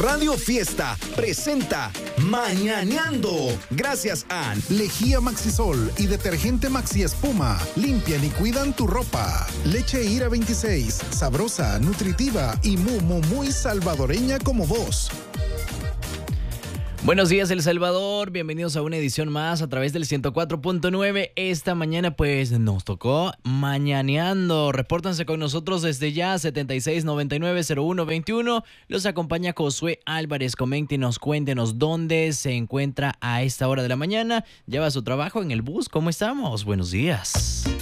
Radio Fiesta presenta Mañaneando. Gracias a Lejía Maxisol y detergente Maxi Espuma. Limpian y cuidan tu ropa. Leche Ira 26. Sabrosa, nutritiva y muy salvadoreña como vos. Buenos días, El Salvador. Bienvenidos a una edición más a través del 104.9. Esta mañana pues nos tocó Mañaneando. Repórtanse con nosotros desde ya, 7699-0121. Los acompaña Josué Álvarez. Coméntenos, cuéntenos dónde se encuentra a esta hora de la mañana. Lleva su trabajo en el bus. ¿Cómo estamos? Buenos días.